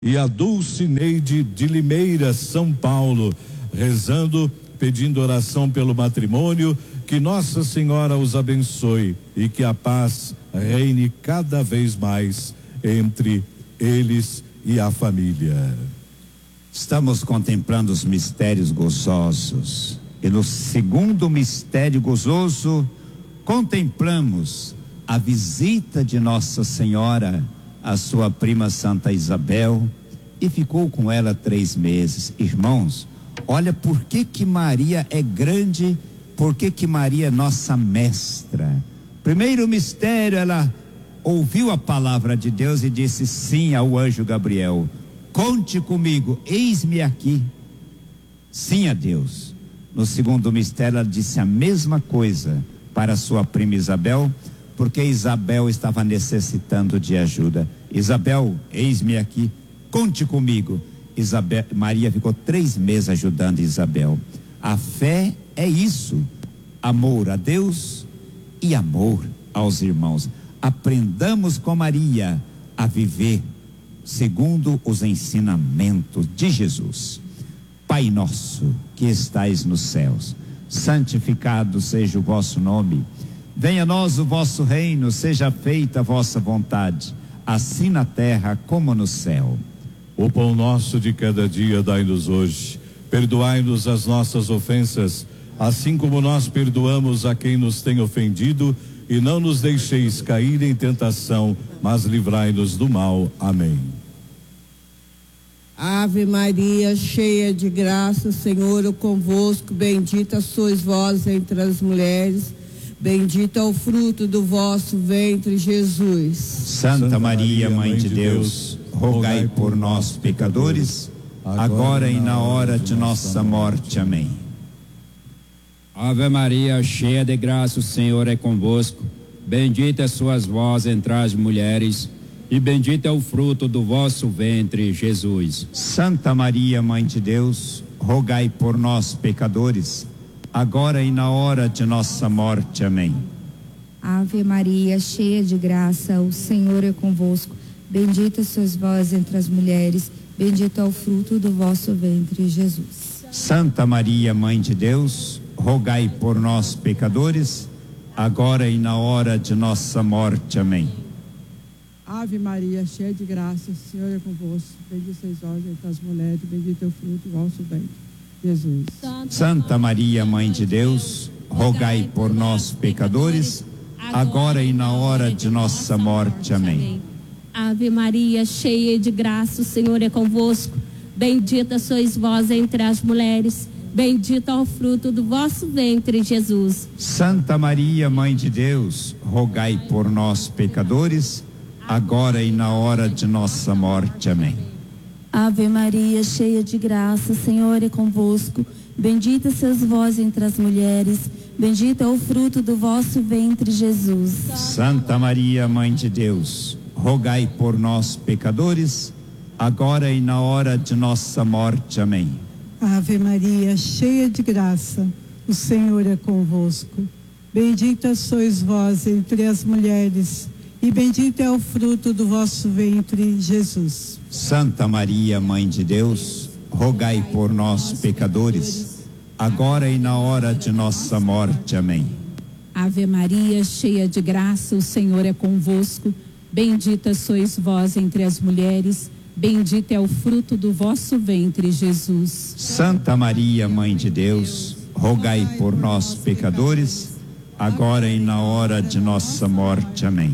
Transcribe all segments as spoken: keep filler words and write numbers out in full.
e a Dulcineide de Limeira, São Paulo, rezando, pedindo oração pelo matrimônio, que Nossa Senhora os abençoe e que a paz reine cada vez mais entre eles e a família. Estamos contemplando os mistérios gozosos e no segundo mistério gozoso contemplamos a visita de Nossa Senhora à sua prima Santa Isabel e ficou com ela três meses. Irmãos, olha por que que Maria é grande, por que que Maria é nossa mestra. Primeiro mistério, ela ouviu a palavra de Deus e disse sim ao anjo Gabriel: conte comigo, eis-me aqui. Sim a Deus. No segundo mistério, ela disse a mesma coisa para sua prima Isabel, porque Isabel estava necessitando de ajuda. Isabel, eis-me aqui, conte comigo. Isabel, Maria ficou três meses ajudando Isabel. A fé é isso: amor a Deus e amor aos irmãos. Aprendamos com Maria a viver segundo os ensinamentos de Jesus. Pai nosso que estais nos céus, santificado seja o vosso nome. Venha a nós o vosso reino, seja feita a vossa vontade, assim na terra como no céu. O pão nosso de cada dia dai-nos hoje. Perdoai-nos as nossas ofensas, assim como nós perdoamos a quem nos tem ofendido, e não nos deixeis cair em tentação, mas livrai-nos do mal. Amém. Ave Maria, cheia de graça, o Senhor é convosco, bendita sois vós entre as mulheres, bendito é o fruto do vosso ventre, Jesus. Santa Maria, Mãe de Deus, rogai por nós, pecadores, agora e na hora de nossa morte. Amém. Ave Maria, cheia de graça, o Senhor é convosco, bendita sois vós entre as mulheres, e bendito é o fruto do vosso ventre, Jesus. Santa Maria, Mãe de Deus, rogai por nós, pecadores, agora e na hora de nossa morte. Amém. Ave Maria, cheia de graça, o Senhor é convosco, bendita sois vós entre as mulheres, bendito é o fruto do vosso ventre, Jesus. Santa Maria, Mãe de Deus, rogai por nós, pecadores, agora e na hora de nossa morte. Amém. Ave Maria, cheia de graça, o Senhor é convosco, bendita sois vós entre as mulheres, bendito é o fruto do vosso ventre, Jesus. Santa Maria, Mãe de Deus, rogai por nós, pecadores, agora e na hora de nossa morte. Amém. Ave Maria, cheia de graça, o Senhor é convosco, bendita sois vós entre as mulheres, bendito é o fruto do vosso ventre, Jesus. Santa Maria, Mãe de Deus, rogai por nós, pecadores, agora e na hora de nossa morte. Amém. Ave Maria, cheia de graça, o Senhor é convosco, bendita sois vós entre as mulheres, bendito é o fruto do vosso ventre, Jesus. Santa Maria, Mãe de Deus, rogai por nós, pecadores, agora e na hora de nossa morte. Amém. Ave Maria, cheia de graça, o Senhor é convosco, bendita sois vós entre as mulheres, e bendito é o fruto do vosso ventre, Jesus. Santa Maria, Mãe de Deus, rogai por nós, pecadores, agora e na hora de nossa morte. Amém. Ave Maria, cheia de graça, o Senhor é convosco, bendita sois vós entre as mulheres, bendito é o fruto do vosso ventre, Jesus. Santa Maria, Mãe de Deus, rogai por nós, pecadores, agora e na hora de nossa morte. Amém.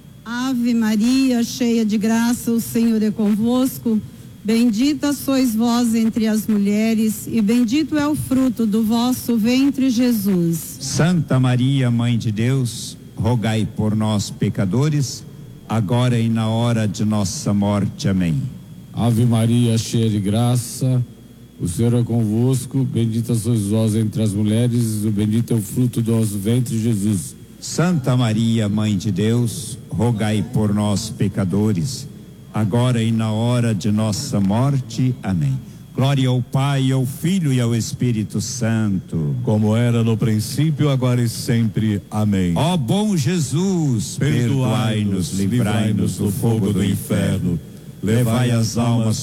Ave Maria, cheia de graça, o Senhor é convosco, bendita sois vós entre as mulheres, e bendito é o fruto do vosso ventre, Jesus. Santa Maria, Mãe de Deus, rogai por nós, pecadores, agora e na hora de nossa morte. Amém. Ave Maria, cheia de graça, o Senhor é convosco, bendita sois vós entre as mulheres, e bendito é o fruto do vosso ventre, Jesus. Santa Maria, Mãe de Deus, rogai por nós, pecadores, agora e na hora de nossa morte. Amém. Glória ao Pai, ao Filho e ao Espírito Santo, como era no princípio, agora e sempre. Amém. Ó bom Jesus, perdoai-nos, livrai-nos do fogo do inferno, levai as almas